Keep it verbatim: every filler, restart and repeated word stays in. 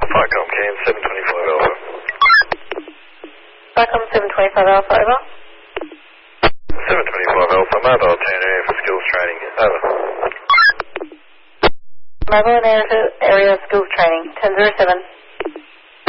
Picom, Can seven twenty-five Alpha. Picom seven twenty-five Alpha, over. seven twenty-five Alpha, mobile to an area for skills training, over. Mobile and area, area skills training, ten zero seven.